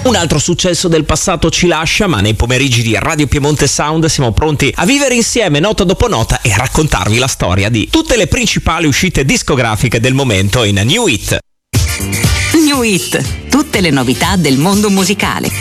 Un altro successo del passato ci lascia, ma nei pomeriggi di Radio Piemonte Sound siamo pronti a vivere insieme nota dopo nota e a raccontarvi la storia di tutte le principali uscite discografiche del momento in New Hit. New Hit, tutte le novità del mondo musicale.